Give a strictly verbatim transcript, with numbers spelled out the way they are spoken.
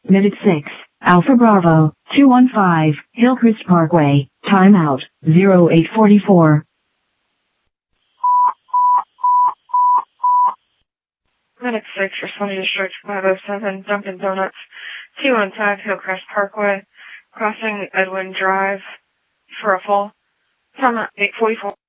Minute six, Alpha Bravo, two one five, Hillcrest Parkway, timeout, zero eight forty-four. Minute six, responding to District five oh seven, Dunkin' Donuts, two one five, Hillcrest Parkway, crossing Edwin Drive for a fall. Time at eight forty-four.